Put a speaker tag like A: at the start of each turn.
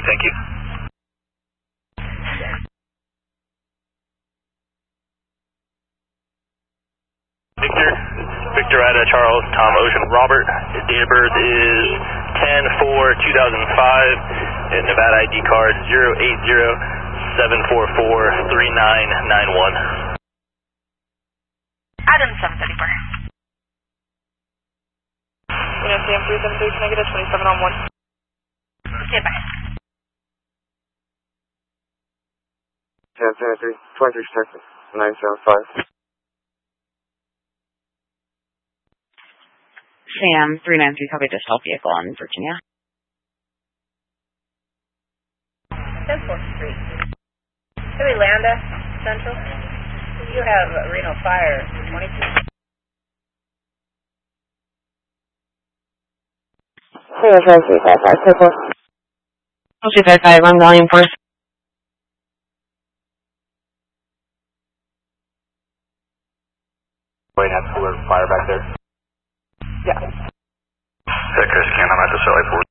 A: thank you. Victor Ida, Charles, Tom, Ocean, Robert. His date of birth is 10/4/2005, and Nevada ID card 080-744-3991.
B: Adam 734.
C: CM 373, can I get a 27 on 1?
B: Okay, bye.
D: CM 373, 23 Texas, 975.
E: Sam 393, copy the stealth vehicle on Virginia.
F: 10th Street. Heavy Landa, Central. You have Reno Fire, 22.
D: CM 355, 24.
E: 255, on volume 4.
A: Wait, have to alert fire back there.
C: Yeah.
A: Chris, can I'm at the Sally Port.